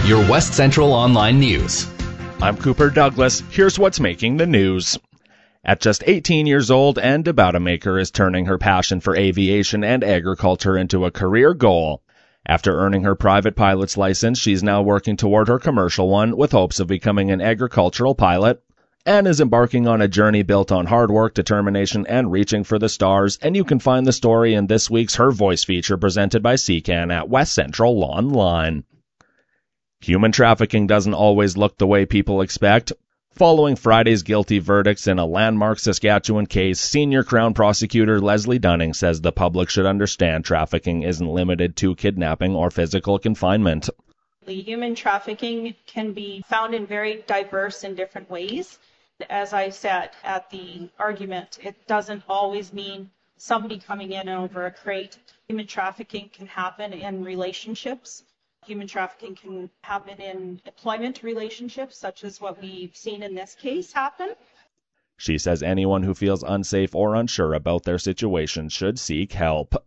your West Central Online News. I'm Cooper Douglas. Here's what's making the news. At just 18 years old, Ann DeBatamaker is turning her passion for aviation and agriculture into a career goal. After earning her private pilot's license, she's now working toward her commercial one with hopes of becoming an agricultural pilot. Ann is embarking on a journey built on hard work, determination, and reaching for the stars, and you can find the story in this week's Her Voice feature presented by CCAN at West Central Online. Human trafficking doesn't always look the way people expect. Following Friday's guilty verdicts in a landmark Saskatchewan case, senior Crown Prosecutor Leslie Dunning says the public should understand trafficking isn't limited to kidnapping or physical confinement. Human trafficking can be found in very diverse and different ways. As I said at the argument, it doesn't always mean somebody coming in over a crate. Human trafficking can happen in relationships. Human trafficking can happen in employment relationships, such as what we've seen in this case happen. She says anyone who feels unsafe or unsure about their situation should seek help.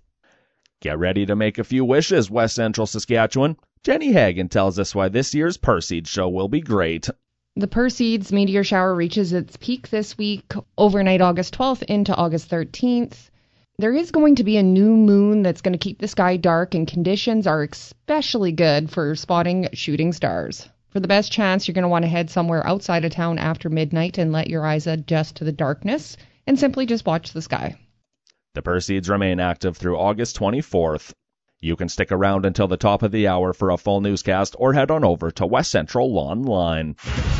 Get ready to make a few wishes, West Central Saskatchewan. Jenny Hagan tells us why this year's Perseid show will be great. The Perseids meteor shower reaches its peak this week, overnight August 12th into August 13th. There is going to be a new moon that's going to keep the sky dark, and conditions are especially good for spotting shooting stars. For the best chance, you're going to want to head somewhere outside of town after midnight and let your eyes adjust to the darkness and simply just watch the sky. The Perseids remain active through August 24th. You can stick around until the top of the hour for a full newscast or head on over to West Central Online.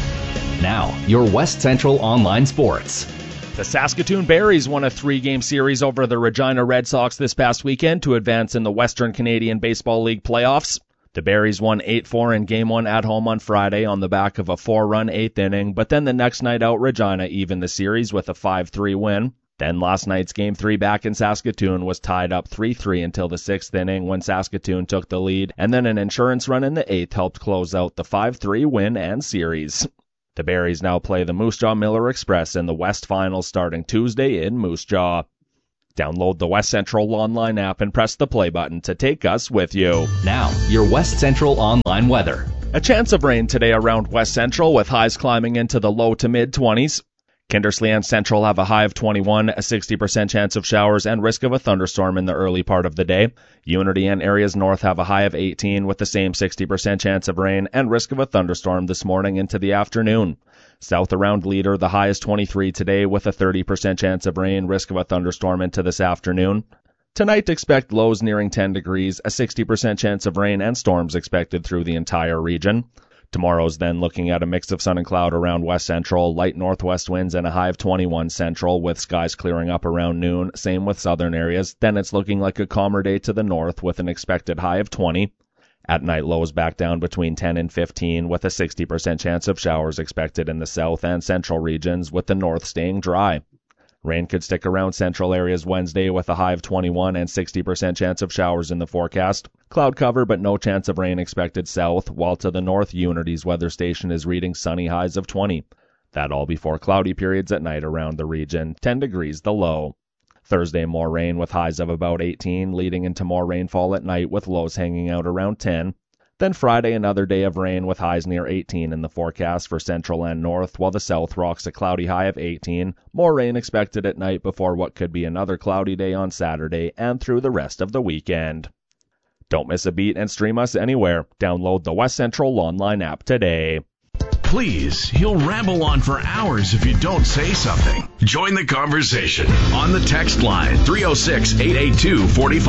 Now, your West Central Online Sports. The Saskatoon Berries won a 3-game series over the Regina Red Sox this past weekend to advance in the Western Canadian Baseball League playoffs. The Berries won 8-4 in Game 1 at home on Friday on the back of a 4-run 8th inning, but then the next night out, Regina evened the series with a 5-3 win. Then last night's Game 3 back in Saskatoon was tied up 3-3 until the 6th inning when Saskatoon took the lead, and then an insurance run in the 8th helped close out the 5-3 win and series. The Berries now play the Moose Jaw Miller Express in the West Finals starting Tuesday in Moose Jaw. Download the West Central Online app and press the play button to take us with you. Now, your West Central Online weather. A chance of rain today around West Central with highs climbing into the low to mid-20s. Kindersley and Central have a high of 21, a 60% chance of showers, and risk of a thunderstorm in the early part of the day. Unity and areas north have a high of 18 with the same 60% chance of rain and risk of a thunderstorm this morning into the afternoon. South around Leader, the high is 23 today with a 30% chance of rain, risk of a thunderstorm into this afternoon. Tonight, expect lows nearing 10 degrees, a 60% chance of rain and storms expected through the entire region. Tomorrow's then looking at a mix of sun and cloud around West Central, light northwest winds and a high of 21 Central with skies clearing up around noon, same with southern areas. Then it's looking like a calmer day to the north with an expected high of 20. At night, lows back down between 10 and 15 with a 60% chance of showers expected in the south and central regions with the north staying dry. Rain could stick around central areas Wednesday with a high of 21 and 60% chance of showers in the forecast. Cloud cover but no chance of rain expected south, while to the north Unity's weather station is reading sunny highs of 20. That all before cloudy periods at night around the region, 10 degrees the low. Thursday more rain with highs of about 18, leading into more rainfall at night with lows hanging out around 10. Then Friday, another day of rain with highs near 18 in the forecast for central and north, while the south rocks a cloudy high of 18. More rain expected at night before what could be another cloudy day on Saturday and through the rest of the weekend. Don't miss a beat and stream us anywhere. Download the West Central Online app today. Please, he'll ramble on for hours if you don't say something. Join the conversation on the text line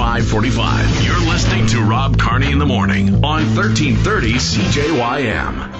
306-882-4545. You're listening to Rob Carney in the Morning on 1330 CJYM.